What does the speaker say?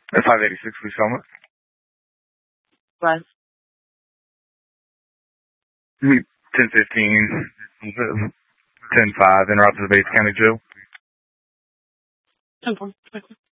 586, please call me. What? 1015, 10-5, interrupt the Bates County Jail. 10-4.